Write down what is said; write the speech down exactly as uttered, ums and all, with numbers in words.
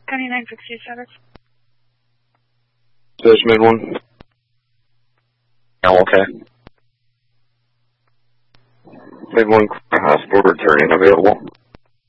ninety-nine sixty-seven. Station mid one. Oh, okay. Mid one hospital returning available.